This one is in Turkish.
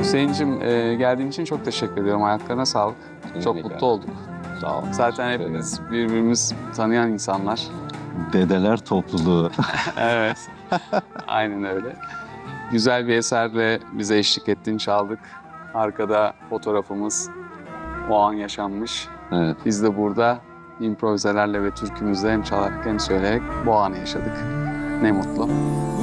Hüseyin'cim geldiğin için çok teşekkür ediyorum. Ayaklarına sağlık. Çok mutlu olduk. Sağ olun. Zaten hepimiz birbirimizi tanıyan insanlar. Dedeler topluluğu. Evet. Aynen öyle. Güzel bir eserle bize eşlik ettin, çaldık. Arkada fotoğrafımız o an yaşanmış. Evet. Biz de burada improvizelerle ve türkümüzle hem çalarak hem söyleyerek bu anı yaşadık. Ne mutlu.